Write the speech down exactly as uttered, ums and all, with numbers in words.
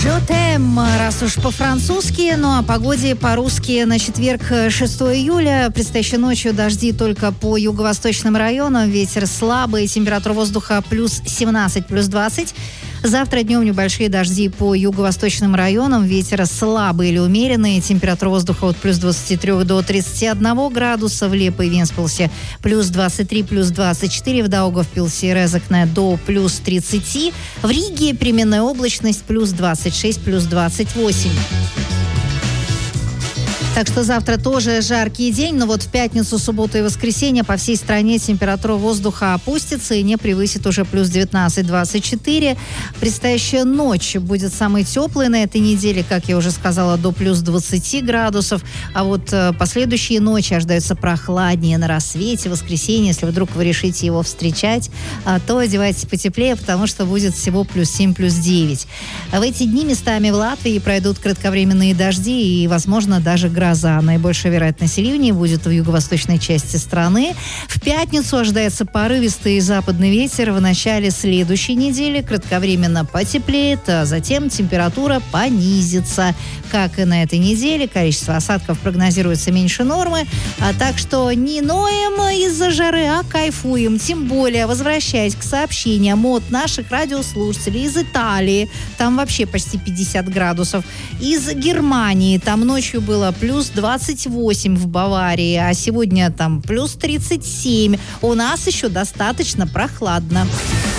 Тем, раз уж по-французски, ну а погоде по-русски на четверг, шестого июля. Предстоящей ночью дожди только по юго-восточным районам. Ветер слабый, температура воздуха плюс семнадцать, плюс двадцать. Завтра днем небольшие дожди по юго-восточным районам. Ветер слабый или умеренный. Температура воздуха от плюс двадцати трёх до тридцати одного градуса. В Лепо и Венспилсе плюс двадцать три, плюс двадцать четыре. В Даугавпилсе и Резекне до плюс тридцати. В Риге переменная облачность плюс двадцать шесть, плюс двадцать восемь. Так что завтра тоже жаркий день, но вот в пятницу, субботу и воскресенье по всей стране температура воздуха опустится и не превысит уже плюс девятнадцать - двадцать четыре. Предстоящая ночь будет самой теплой на этой неделе, как я уже сказала, до плюс двадцати градусов. А вот э, последующие ночи ожидаются прохладнее на рассвете, в воскресенье. Если вдруг вы решите его встречать, а, то одевайтесь потеплее, потому что будет всего плюс семь, плюс девять. А в эти дни местами в Латвии пройдут кратковременные дожди и, возможно, даже гроза. Гроза. Наибольшая вероятность ливней будет в юго-восточной части страны. В пятницу ожидается порывистый западный ветер. В начале следующей недели кратковременно потеплеет, а затем температура понизится. Как и на этой неделе, количество осадков прогнозируется меньше нормы. А так что не ноем из-за жары, а кайфуем. Тем более, возвращаясь к сообщениям от наших радиослушателей из Италии, там вообще почти пятьдесят градусов. Из Германии, там ночью было плюс плюс двадцать восемь в Баварии, а сегодня там плюс тридцать семь. У нас еще достаточно прохладно.